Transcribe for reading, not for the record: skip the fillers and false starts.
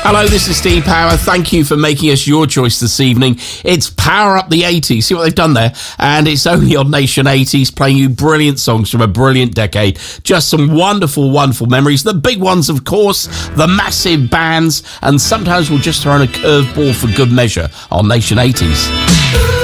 Hello, this is Steve Power. Thank you for making us your choice this evening. It's Power Up the 80s. See what they've done there? And it's only on Nation 80s, playing you brilliant songs from a brilliant decade. Just some wonderful, wonderful memories. The big ones, of course, the massive bands, and sometimes we'll just throw in a curveball for good measure on Nation 80s.